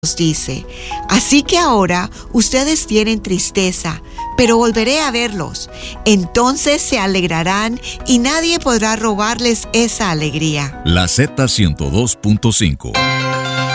dice: así que ahora ustedes tienen tristeza, pero volveré a verlos. Entonces se alegrarán y nadie podrá robarles esa alegría. La Z 102.5